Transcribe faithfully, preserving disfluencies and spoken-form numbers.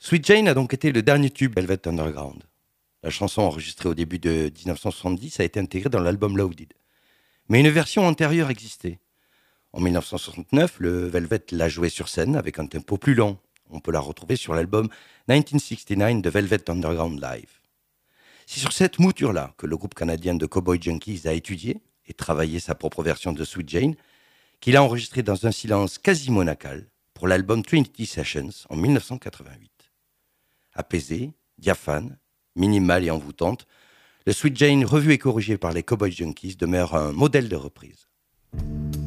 Sweet Jane a donc été le dernier tube Velvet Underground. La chanson enregistrée au début de dix-neuf cent soixante-dix a été intégrée dans l'album Loaded. Mais une version antérieure existait. En dix-neuf cent soixante-neuf, le Velvet l'a jouée sur scène avec un tempo plus lent. On peut la retrouver sur l'album dix-neuf cent soixante-neuf de Velvet Underground Live. C'est sur cette mouture-là que le groupe canadien de Cowboy Junkies a étudié et travaillé sa propre version de Sweet Jane, qu'il a enregistrée dans un silence quasi monacal pour l'album Trinity Sessions en dix-neuf cent quatre-vingt-huit. Apaisée, diaphane, minimale et envoûtante, le Sweet Jane revu et corrigé par les Cowboy Junkies demeure un modèle de reprise.